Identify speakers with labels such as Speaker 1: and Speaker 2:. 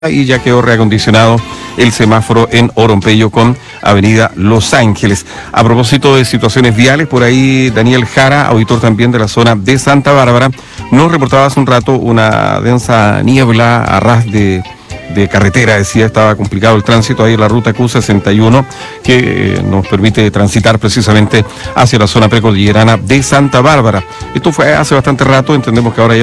Speaker 1: y ya quedó reacondicionado el semáforo en Orompello con Avenida Los Ángeles. A propósito de situaciones viales, por ahí Daniel Jara, auditor también de la zona de Santa Bárbara, nos reportaba hace un rato una densa niebla a ras de carretera, decía, estaba complicado el tránsito ahí en la ruta Q61 que nos permite transitar precisamente hacia la zona precordillerana de Santa Bárbara. Esto fue hace bastante rato, entendemos que ahora ya